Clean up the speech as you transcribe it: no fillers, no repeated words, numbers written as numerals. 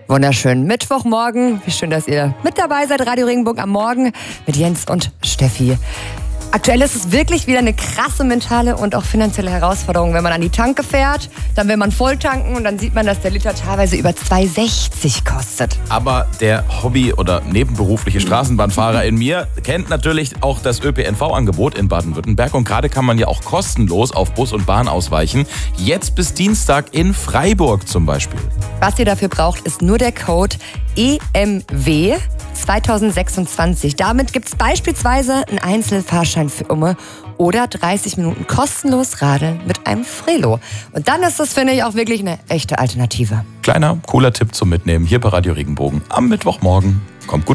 Wunderschön. Mittwochmorgen. Wie schön, dass ihr mit dabei seid. Radio Regenbogen am Morgen mit Jens und Steffi. Aktuell ist es wirklich wieder eine krasse mentale und auch finanzielle Herausforderung, wenn man an die Tanke fährt, dann will man voll tanken und dann sieht man, dass der Liter teilweise über 2,60 kostet. Aber der Hobby- oder nebenberufliche Straßenbahnfahrer in mir kennt natürlich auch das ÖPNV-Angebot in Baden-Württemberg und gerade kann man ja auch kostenlos auf Bus und Bahn ausweichen. Jetzt bis Dienstag in Freiburg zum Beispiel. Was ihr dafür braucht, ist nur der Code EMW 2026. Damit gibt es beispielsweise einen Einzelfahrschein für Umme oder 30 Minuten kostenlos Radeln mit einem Frelo. Und dann ist das, finde ich, auch wirklich eine echte Alternative. Kleiner, cooler Tipp zum Mitnehmen hier bei Radio Regenbogen am Mittwochmorgen. Kommt gut.